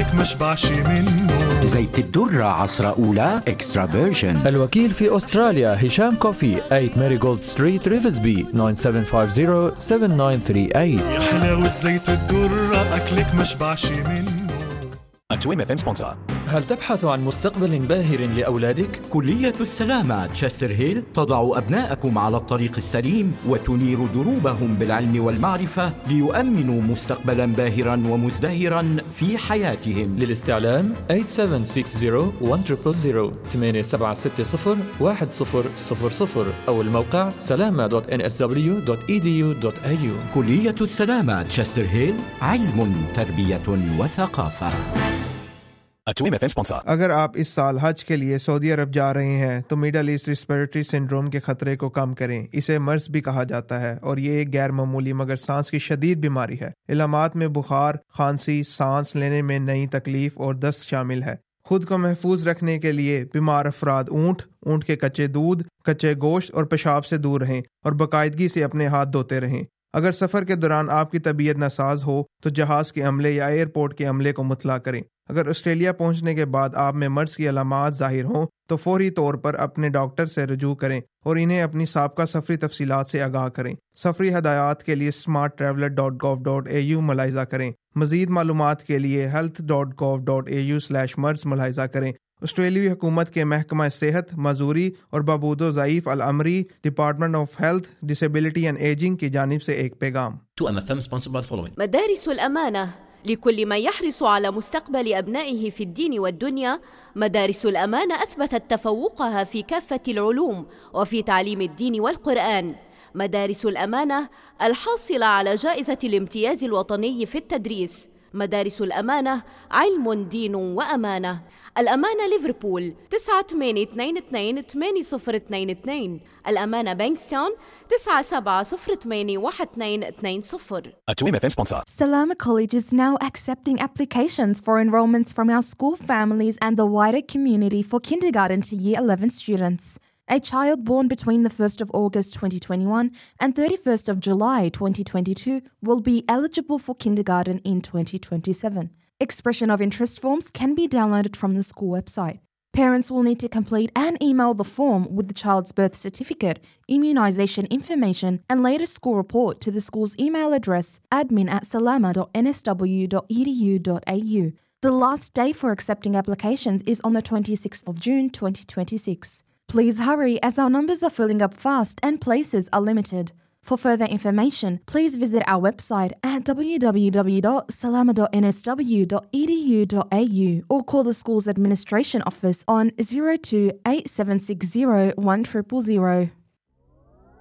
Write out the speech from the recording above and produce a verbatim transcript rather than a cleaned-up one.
أكلك مشبعش منه. زيت الدرة عصرة أولى إكسترا فيرجن. الوكيل في أستراليا هشام كوفي ثمانية ماريغولد ستريت ريفزبي تسعة سبعة خمسة صفر سبعة تسعة ثلاثة ثمانية. يا حلاوة زيت الدرة أكلك مشبعش منه. هل تبحث عن مستقبل باهر لأولادك؟ كلية السلامة تشستر هيل تضع أبناءكم على الطريق السليم وتنير دروبهم بالعلم والمعرفة ليؤمنوا مستقبلا باهرا ومزدهرا في حياتهم. للاستعلام ثمانية سبعة ستة صفر واحد صفر صفر ثمانية سبعة ستة صفر واحد صفر صفر صفر أو الموقع سلامة دوت إن إس دبليو دوت إي دي يو دوت إيه يو. كلية السلامة تشستر هيل، علم تربية وثقافة. अगर आप इस साल हज के लिए सऊदी अरब जा रहे हैं तो मिडल ईस्ट रिस्पिरेटरी सिंड्रोम के खतरे को कम करें। इसे मर्स भी कहा जाता है और ये एक गैर मामूली मगर सांस की शदीद बीमारी है। इलामात में बुखार, खांसी, सांस लेने में नई तकलीफ और दस्त शामिल है। खुद को महफूज रखने के लिए बीमार अफराद ऊँट, ऊँट के कच्चे दूध, कच्चे गोश्त और पेशाब से दूर रहें और बाकायदगी से अपने हाथ धोते रहें। अगर सफ़र के दौरान आपकी तबीयत नासाज हो तो जहाज़ के अमले या एयरपोर्ट के अमले को मुतला करें। अगर ऑस्ट्रेलिया पहुंचने के बाद आप में मर्ज की अलामात जाहिर हों तो फौरी तौर पर अपने डॉक्टर से रुजू करें और इन्हें अपनी साबका सफरी तफसीलात से आगाह करें। सफरी हदायत के लिए smart traveller dot gov dot A you मुलाहिजा करें। मज़ीद मालूमात के लिए health dot gov dot A you slash मर्ज मुलाहिजा करें। ऑस्ट्रेलियाई हुकूमत के महकमा सेहत, मजूरी और बबूदो ज़ईफ़ अल अमरी, department of health, disability and ageing की जानिब से एक पैगाम। मदारिस الأمانة لكل من يحرص على مستقبل أبنائه في الدين والدنيا. مدارس الأمانة أثبتت تفوقها في كافة العلوم وفي تعليم الدين والقرآن. مدارس الأمانة الحاصلة على جائزة الامتياز الوطني في التدريس. مدارس الأمانة علم، دين وأمانة. الأمانة ليفربول تسعة ثمانية اثنين اثنين ثمانية صفر اثنين اثنين. الأمانة بانكستون تسعة سبعة صفر ثمانية واحد اثنين اثنين صفر. Salama College is now accepting applications for enrolments from our school families and the wider community for kindergarten to year eleven students. A child born between the first of August twenty twenty-one and thirty-first of July twenty twenty-two will be eligible for kindergarten in twenty twenty-seven. Expression of interest forms can be downloaded from the school website. Parents will need to complete and email the form with the child's birth certificate, immunisation information and latest school report to the school's email address admin at salama dot n s w dot e d u dot a u. The last day for accepting applications is on the twenty-sixth of June twenty twenty-six. Please hurry as our numbers are filling up fast and places are limited. For further information, please visit our website at w w w dot salama dot n s w dot e d u dot a u or call the school's administration office on zero two eight seven six zero one zero zero zero.